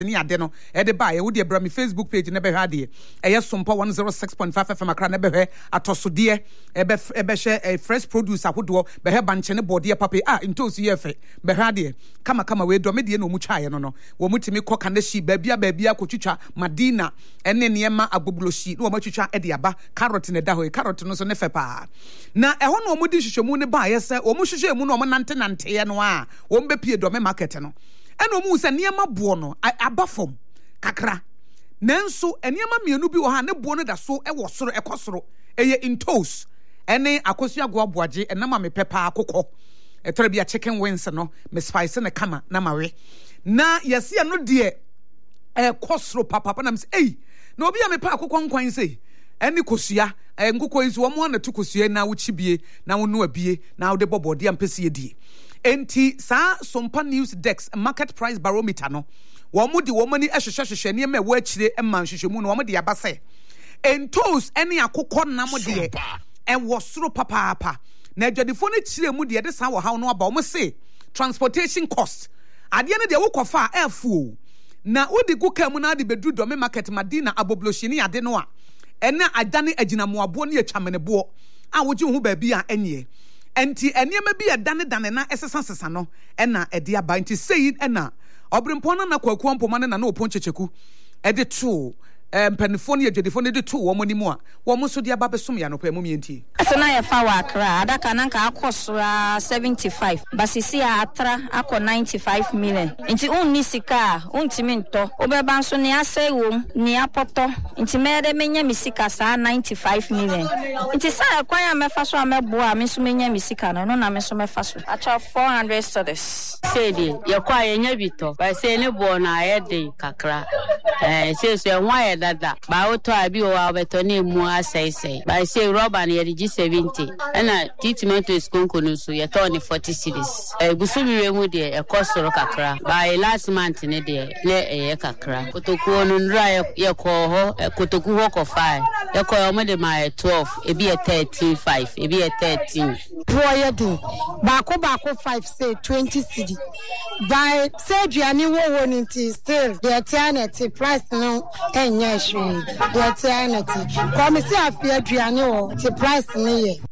ni ade no e de ba ye wo de bra me Facebook page ne be hwa de e Sompo 106.5 FM akra ne be hwe atosode e be hwe fresh produce ahodo be he banche ne bode papa ntosu ye fe be hwa de kama we do me de no mu twa ye no wo mutimi koka na shi baabia akotwitwa madina ene niema agbobloshi no wo matwitwa e de aba carrot ne da ho carrot no so ne fe pa na e ho no mo di hwehwemu ne ba ye se wo mo hwehwemu no mo nante ye no a wo mbe pie do me market no eno mu se niema bo no abafom kakra nanso niema mienu bi wo ha ne bo no da so e wo soro ekosoro eye intos ene akosua goaboaje enama me pepa akokọ etore bia chicken wings no me spice ne kama na mawe na yesi no de ekosoro papa na me say na obi a me pa akokọ nkwan sei ene kosua nkokọ izu wo mo na to kosua na wo chibie na wo no abie na wo de bobode ampese die enti sa Sompa News Dex market price barometer no wo mo di wo mani ehwehwehwe ne me wo akire emma nhwehwemu no wo mo de abase entos ene akokọ na mo de wo soro papa na adwadifo no kire mu de sa wo haw no aba wo say transportation cost ade ne de wo kofa afuo na odi kuka mu na de bedu do me market madina abobloshini ade no a ene adane aginamoabo ne atwamenebo a wo ji ho ba bi a enye enti enema bi adane na esesa no ena ede aba enti sei ena obrempon na kwakuo mpoma na oponchecheku ede to mpanifo ne adwadifo ne de to wo moni mu a wo mo so de aba besom ya no pa mu mienti asena ye fa wa akra adaka na nka akosora 75 basisi a atra akọ 95 million enti unni sika untimi nto obeba nso ne asai wo ne apoto enti mede menya misika sa 95 million enti sa kwan ya mefa so amebo a me so menya misika no na me so mefa so acha 400 studies sedi ye kwa ye nya bito ba se ne bo na ye de kakra se nwa dada ba oto abi o abeto na emu asese ba say rubber na ye 70 na tomato skonko no so ye to ni 40 cedis busumi we mu de e kosoro kakra ba last month ne de le ye kakra kotoku no nra ye ko ho kotoku ho ko 5 ye ko o me de ma 12 e bi 13.5 e bi 13 boye do ba ko 5 say 20 cedi by say duani wo nti still the eternity price no enye shwe the eternity come see afia duani wo the price ne ye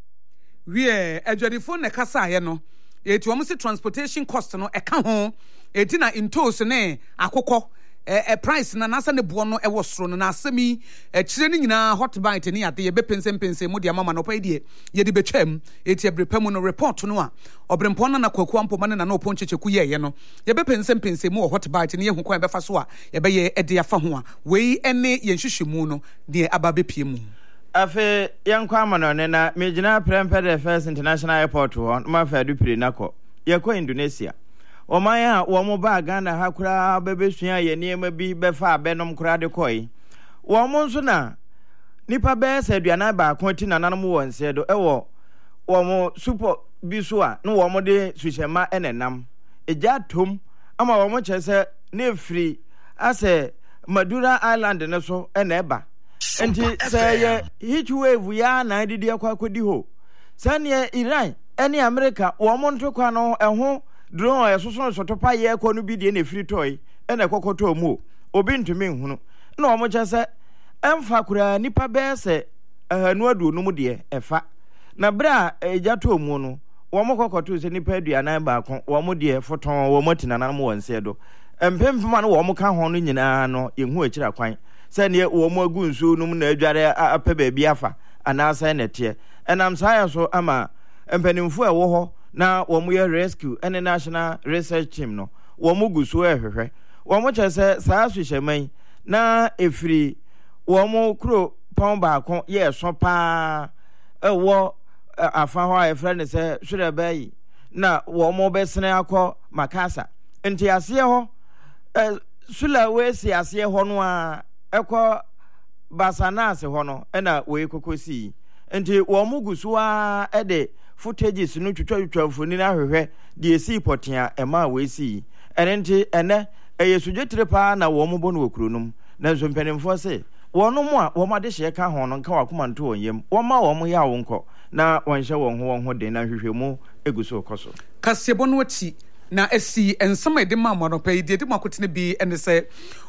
wie adwadifo ne kasa ye no eti wo se transportation cost no eka ho eti na intos ne akokọ price na nasa ne bo no wo soro no na asemi kire ni nyina hot bite ne ade ye be pense mu de mama no pa die ye de betwam eti ebrepam no report no a obrempon na kwaku ampoma ne na no ponchecheku ye no ye be pense mu hot bite ne ye hu kwan be fa so a ye be ye ede afa ho a wei ene ye nhwehwemu no de ababe pie mu afe yankwa amano ne na mejina Prempeh First International Airport ho ma fa du pire nako ye ko Indonesia Omaya wo mo ba Ghana ha kura bebesua ye niema bi befa abenom kura de koi wo mo nso na nipa be se aduana ba konti nananom wo nse do ewo wo mo super bi so a no wo mo de suhema enenam eja tom ama wo mo chese na free ase Madura Island ne so ena eba enti say ye heat wave ya na didi akodi ho sane Iran ene America wo mo ntokwa no eho drone esoso sotopa ye ko no bi de na free toy ena kokoto mu obi ntumi nhunu na o mo chese emfa kura nipa be se ahanu adu no mu de efa na bra ejato mu no wo mo kokoto se nipa aduanan ba ko wo mo de foton wo mo tinana mo wonse do empempema no wo mo ka ho no nyina no yehu akira kwan se ne wo mo agu nsu no mu na adware apa ba bi afa anasa na te enam saya so ama empanimfo e wo ho na wo mo ye rescue and national research team no wo mo guso ehwehwe wo mo chese saa hwehweman na efiri wo mo kro pon ba ko ye so pa wo afa ho a friend se hwere bayi na wo mo besene akọ Makasa enti ase ho Sulawesi ase ho no a ekọ Basanase ho no na we kokosi enti wo mo guso a ede footages no twitwa foni na hwehwe de esi potia ema we si enenti ene eyesudwetre pa na wo mo bo no okuronum na nso mpanimfo se wono mo a wo ma de hye ka ho no nka wakoma nto wonyem wo ma wo mo ya wo nko na wonhye won ho de na hwehwe mu eguso koso kasebo no ati na esi ensama de ma mo no pa yi de mo akotene bi ene se